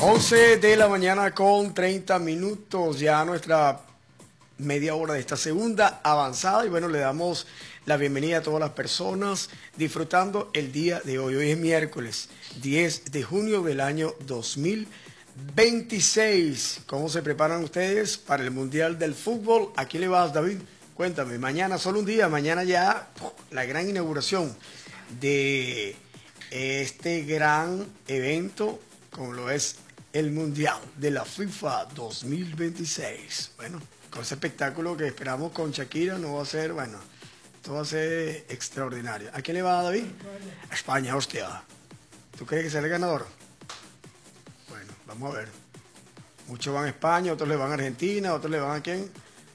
11 de la mañana con 30 minutos, ya nuestra media hora de esta segunda avanzada, y bueno, le damos la bienvenida a todas las personas disfrutando el día de hoy. Hoy es miércoles 10 de junio del año 2026. ¿Cómo se preparan ustedes para el Mundial del Fútbol? ¿A quién le vas, David? Cuéntame, mañana solo un día, mañana ya la gran inauguración de este gran evento, como lo es el Mundial de la FIFA 2026. Bueno, con ese espectáculo que esperamos con Shakira, no va a ser, bueno, esto va a ser extraordinario. ¿A quién le va, David? A España, hostia. ¿Tú crees que será el ganador? Bueno, vamos a ver. Muchos van a España, otros le van a Argentina, otros le van a quién?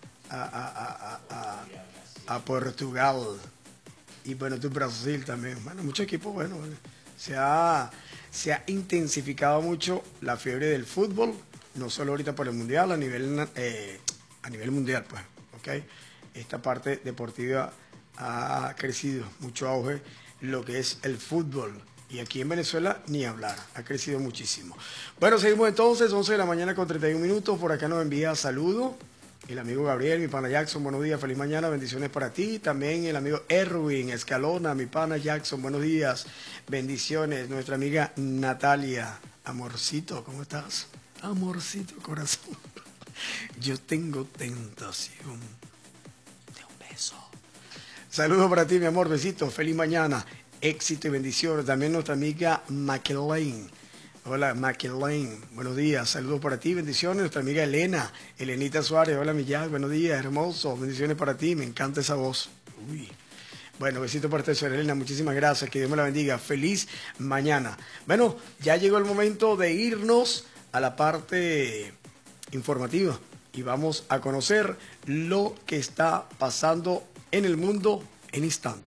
A Portugal. Y bueno, tú Brasil también. Bueno, muchos equipos, bueno, se ha intensificado mucho la fiebre del fútbol, no solo ahorita por el mundial, a nivel mundial, pues, ¿ok? Esta parte deportiva ha crecido mucho auge, lo que es el fútbol. Y aquí en Venezuela ni hablar, ha crecido muchísimo. Bueno, seguimos entonces, 11 de la mañana con 31 minutos. Por acá nos envía saludos el amigo Gabriel, mi pana Jackson, buenos días, feliz mañana, bendiciones para ti. También el amigo Erwin Escalona, mi pana Jackson, buenos días, bendiciones. Nuestra amiga Natalia, amorcito, ¿cómo estás? Amorcito, corazón. Yo tengo tentación de un beso. Saludos para ti, mi amor, besitos, feliz mañana, éxito y bendiciones. También nuestra amiga McLean. Hola, McLean, buenos días, saludos para ti, bendiciones. Nuestra amiga Elena, Elenita Suárez, hola mi Jack, buenos días, hermoso, bendiciones para ti, me encanta esa voz. Uy. Bueno, besito para ti, señora Elena, muchísimas gracias, que Dios me la bendiga, feliz mañana. Bueno, ya llegó el momento de irnos a la parte informativa y vamos a conocer lo que está pasando en el mundo en instantes.